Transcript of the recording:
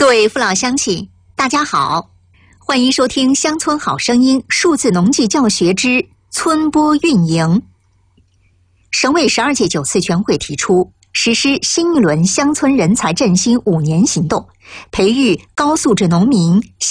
各位父老乡亲，大家好，欢迎收听《乡村好声音》数字农技教学之村播运营。省委12届9次全会提出，实施新一轮乡村人才振兴5年行动，培育高素质农民。